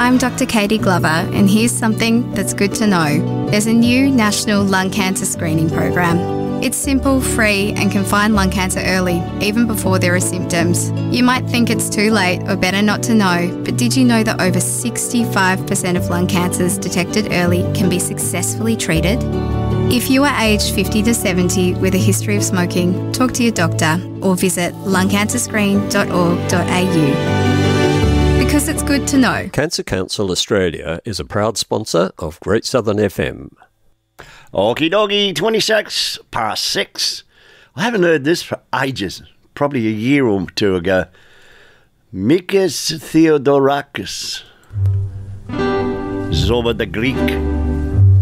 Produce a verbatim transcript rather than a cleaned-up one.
I'm Doctor Katie Glover, and here's something that's good to know. There's a new national lung cancer screening program. It's simple, free, and can find lung cancer early, even before there are symptoms. You might think it's too late or better not to know, but did you know that over sixty-five percent of lung cancers detected early can be successfully treated? If you are aged fifty to seventy with a history of smoking, talk to your doctor or visit lung cancer screen dot org dot a u. Because it's good to know. Cancer Council Australia is a proud sponsor of Great Southern F M. Okie dokie, twenty-six past six. I haven't heard this for ages, probably a year or two ago. Mikis Theodorakis. This is over the Greek.